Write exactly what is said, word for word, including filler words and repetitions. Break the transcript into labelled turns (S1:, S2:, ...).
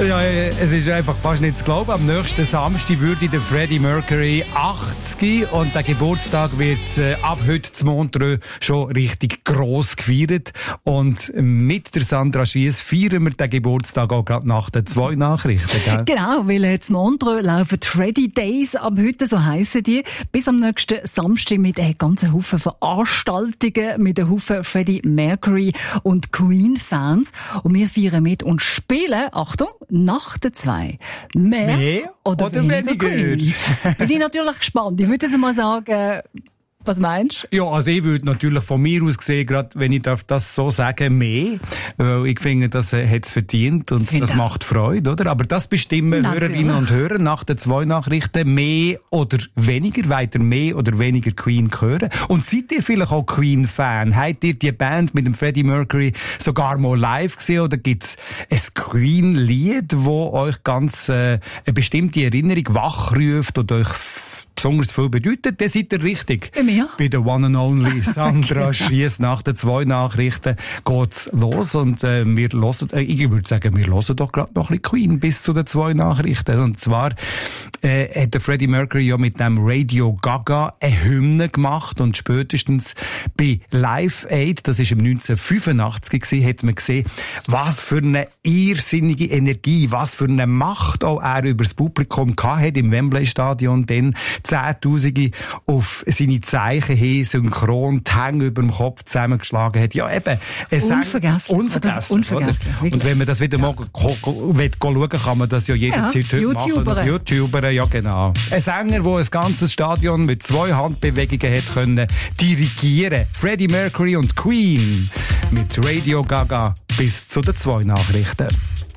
S1: Ja, es ist einfach fast nicht zu glauben. Am nächsten Samstag würde der Freddie Mercury achtzig und der Geburtstag wird äh, ab heute zu Montreux schon richtig gross gefeiert. Und mit der Sandra Schiess feiern wir den Geburtstag auch gerade nach den zwei Nachrichten. Gell?
S2: Genau, weil äh, zu Montreux laufen Freddie Days ab heute, so heissen die, bis am nächsten Samstag mit einem ganzen Haufen Veranstaltungen, mit einem Haufen Freddie Mercury und Queen-Fans. Und wir feiern mit und spielen, Achtung, nach den zwei. Mehr,
S1: Mehr
S2: oder,
S1: oder weniger?
S2: weniger? Bin ich natürlich gespannt. Ich würde jetzt mal sagen, was meinst
S1: du? Ja, also ich würde natürlich von mir aus gesehen, gerade wenn ich darf das so sagen, mehr. Weil ich finde, das äh, hat es verdient und
S2: Find
S1: das
S2: auch.
S1: macht Freude, oder? Aber das bestimmen
S2: Natürlich.
S1: Hörerinnen und Hörer nach den zwei Nachrichten. Mehr oder weniger, weiter mehr oder weniger Queen hören. Und seid ihr vielleicht auch Queen-Fan? Habt ihr die Band mit dem Freddie Mercury sogar mal live gesehen? Oder gibt's ein Queen-Lied, wo euch ganz äh, eine bestimmte Erinnerung wachruft oder euch besonders viel bedeutet, dann seid ihr richtig.
S2: Bei mir?
S1: Bei der One and Only Sandra Schiess. Nach den zwei Nachrichten geht's los und äh, wir hören, äh, ich würde sagen, wir hören doch gerade noch ein bisschen Queen bis zu den zwei Nachrichten. Und zwar äh, hat der Freddie Mercury ja mit dem Radio Gaga eine Hymne gemacht und spätestens bei Live Aid, das ist im neunzehnhundertfünfundachtzig gewesen, hat man gesehen, was für eine irrsinnige Energie, was für eine Macht auch er über das Publikum hatte im Wembley-Stadion, denn Zehntausende auf seine Zeichen hin, synchron, die Hänge über dem Kopf zusammengeschlagen hat. Ja, eben.
S2: Unvergesslich.
S1: Unvergesslich.
S2: Unvergesslich.
S1: Oder? Und wenn man das wieder ja. mal schauen kann man das ja jederzeit
S2: ja,
S1: heute machen. Auf YouTuber, ja genau. Ein Sänger, der ein ganzes Stadion mit zwei Handbewegungen hat können dirigieren. Freddie Mercury und Queen mit Radio Gaga bis zu den zwei Nachrichten.